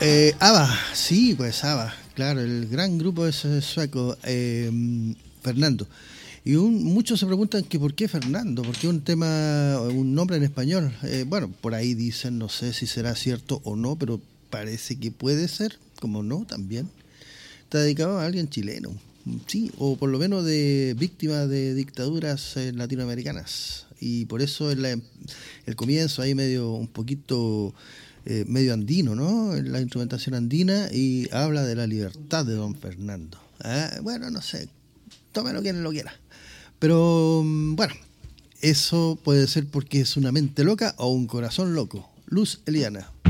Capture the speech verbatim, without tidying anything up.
Eh, ABBA, sí, pues ABBA, claro, el gran grupo ese sueco, eh, Fernando. Y un, muchos se preguntan que por qué Fernando, por qué un tema, un nombre en español. Eh, bueno, por ahí dicen, no sé si será cierto o no, pero parece que puede ser, como no, también. Está dedicado a alguien chileno, sí, o por lo menos de víctima de dictaduras eh, latinoamericanas. Y por eso en la, el comienzo ahí medio un poquito eh, medio andino, ¿no? En la instrumentación andina y habla de la libertad de don Fernando. Ah, bueno, no sé, tómelo quien lo quiera. Pero mm, bueno, eso puede ser porque es una mente loca o un corazón loco. Luz Eliana.